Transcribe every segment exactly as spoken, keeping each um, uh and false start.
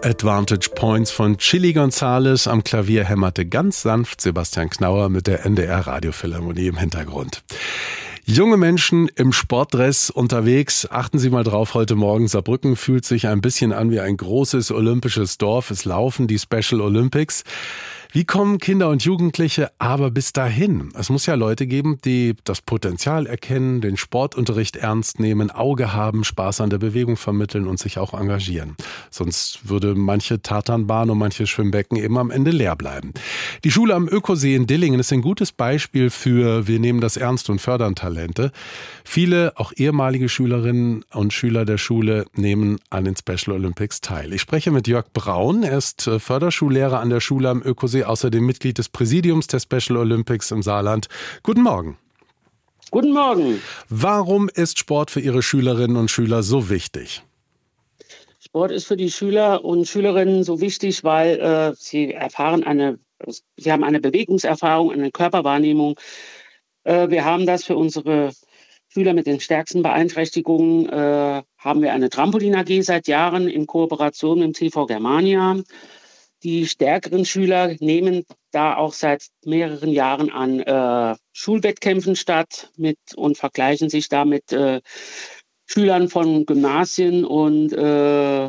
Advantage Points von Chili Gonzales. Am Klavier hämmerte ganz sanft Sebastian Knauer mit der N D R Radiophilharmonie im Hintergrund. Junge Menschen im Sportdress unterwegs. Achten Sie mal drauf, heute Morgen Saarbrücken fühlt sich ein bisschen an wie ein großes olympisches Dorf. Es laufen die Special Olympics. Wie kommen Kinder und Jugendliche aber bis dahin? Es muss ja Leute geben, die das Potenzial erkennen, den Sportunterricht ernst nehmen, Auge haben, Spaß an der Bewegung vermitteln und sich auch engagieren. Sonst würde manche Tatanbahn und manche Schwimmbecken eben am Ende leer bleiben. Die Schule am Ökosee in Dillingen ist ein gutes Beispiel für wir nehmen das ernst und fördern Talente. Viele, auch ehemalige Schülerinnen und Schüler der Schule, nehmen an den Special Olympics teil. Ich spreche mit Jörg Braun, er ist Förderschullehrer an der Schule am Ökosee, außerdem Mitglied des Präsidiums der Special Olympics im Saarland. Guten Morgen. Guten Morgen. Warum ist Sport für Ihre Schülerinnen und Schüler so wichtig? Sport ist für die Schüler und Schülerinnen so wichtig, weil äh, sie erfahren eine, sie haben eine Bewegungserfahrung, eine Körperwahrnehmung. Äh, wir haben das für unsere Schüler mit den stärksten Beeinträchtigungen, äh, haben wir eine Trampolin A G seit Jahren in Kooperation mit dem T V Germania. Die stärkeren Schüler nehmen da auch seit mehreren Jahren an äh, Schulwettkämpfen statt mit, und vergleichen sich da mit äh, Schülern von Gymnasien und äh,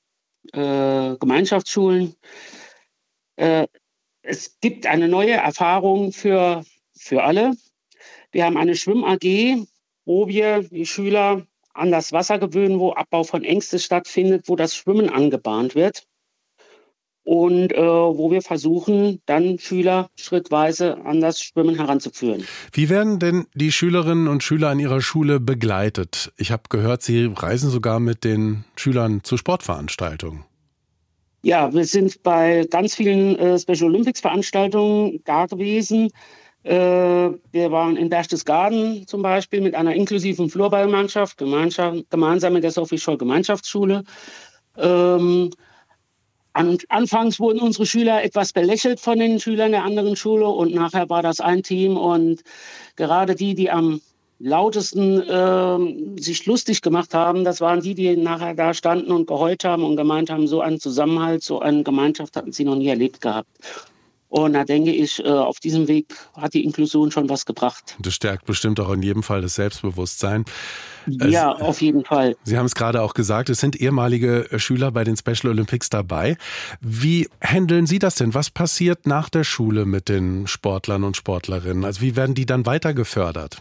äh, Gemeinschaftsschulen. Äh, es gibt eine neue Erfahrung für, für alle. Wir haben eine Schwimm-A G, wo wir die Schüler an das Wasser gewöhnen, wo Abbau von Ängsten stattfindet, wo das Schwimmen angebahnt wird. Und äh, wo wir versuchen, dann Schüler schrittweise an das Schwimmen heranzuführen. Wie werden denn die Schülerinnen und Schüler an ihrer Schule begleitet? Ich habe gehört, Sie reisen sogar mit den Schülern zu Sportveranstaltungen. Ja, wir sind bei ganz vielen äh, Special Olympics Veranstaltungen da gewesen. Äh, wir waren in Berchtesgaden zum Beispiel mit einer inklusiven Floorballmannschaft, gemeinsam mit der Sophie Scholl Gemeinschaftsschule. Ähm, An, anfangs wurden unsere Schüler etwas belächelt von den Schülern der anderen Schule und nachher war das ein Team und gerade die, die am lautesten äh, sich lustig gemacht haben, das waren die, die nachher da standen und geheult haben und gemeint haben, so einen Zusammenhalt, so eine Gemeinschaft hatten sie noch nie erlebt gehabt. Und da denke ich, auf diesem Weg hat die Inklusion schon was gebracht. Das stärkt bestimmt auch in jedem Fall das Selbstbewusstsein. Ja, auf jeden Fall. Sie haben es gerade auch gesagt, es sind ehemalige Schüler bei den Special Olympics dabei. Wie handeln Sie das denn? Was passiert nach der Schule mit den Sportlern und Sportlerinnen? Also wie werden die dann weiter gefördert?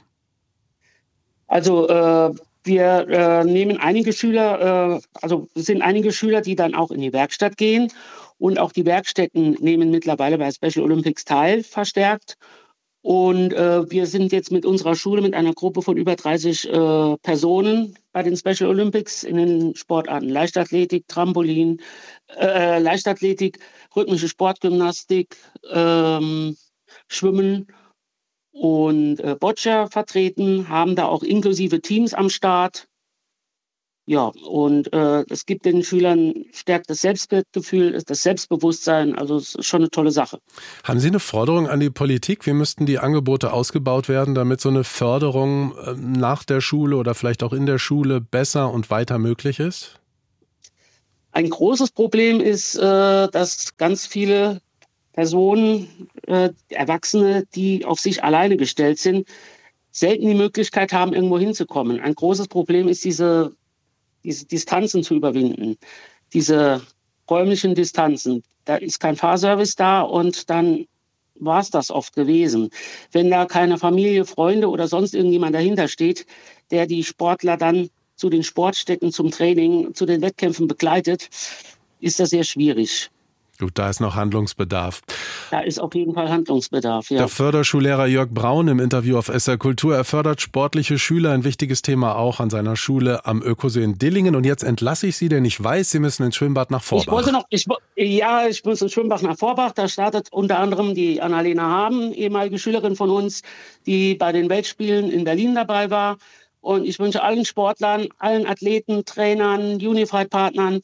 Also äh, wir äh, nehmen einige Schüler, äh, also es sind einige Schüler, die dann auch in die Werkstatt gehen. Und auch die Werkstätten nehmen mittlerweile bei Special Olympics teil, verstärkt. Und äh, wir sind jetzt mit unserer Schule, mit einer Gruppe von über dreißig äh, Personen bei den Special Olympics in den Sportarten Leichtathletik, Trampolin, äh, Leichtathletik, rhythmische Sportgymnastik, ähm, Schwimmen und äh, Boccia vertreten, haben da auch inklusive Teams am Start. Ja, und äh, es gibt den Schülern stärkt das Selbstwertgefühl, das Selbstbewusstsein, also es ist schon eine tolle Sache. Haben Sie eine Forderung an die Politik? Wie müssten die Angebote ausgebaut werden, damit so eine Förderung äh, nach der Schule oder vielleicht auch in der Schule besser und weiter möglich ist? Ein großes Problem ist, äh, dass ganz viele Personen, äh, Erwachsene, die auf sich alleine gestellt sind, selten die Möglichkeit haben, irgendwo hinzukommen. Ein großes Problem ist diese diese Distanzen zu überwinden, diese räumlichen Distanzen. Da ist kein Fahrservice da und dann war es das oft gewesen. Wenn da keine Familie, Freunde oder sonst irgendjemand dahinter steht, der die Sportler dann zu den Sportstätten, zum Training, zu den Wettkämpfen begleitet, ist das sehr schwierig. Gut, da ist noch Handlungsbedarf. Da ist auf jeden Fall Handlungsbedarf, ja. Der Förderschullehrer Jörg Braun im Interview auf S R Kultur. Er fördert sportliche Schüler, ein wichtiges Thema auch an seiner Schule am Ökosee in Dillingen. Und jetzt entlasse ich Sie, denn ich weiß, Sie müssen ins Schwimmbad nach Vorbach. Ich wollte noch, ich, ja, ich muss ins Schwimmbad nach Vorbach. Da startet unter anderem die Annalena Haben, ehemalige Schülerin von uns, die bei den Weltspielen in Berlin dabei war. Und ich wünsche allen Sportlern, allen Athleten, Trainern, Unified-Partnern,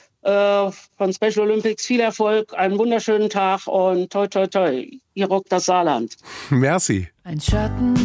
von Special Olympics viel Erfolg, einen wunderschönen Tag und toi toi toi, ihr rockt das Saarland. Merci. Ein Schatten